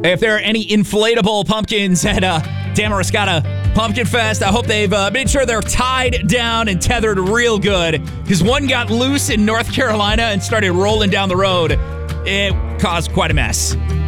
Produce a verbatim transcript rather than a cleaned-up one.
If there are any inflatable pumpkins at uh, Damariscotta Pumpkin Fest, I hope they've uh, made sure they're tied down and tethered real good, because one got loose in North Carolina and started rolling down the road. It caused quite a mess.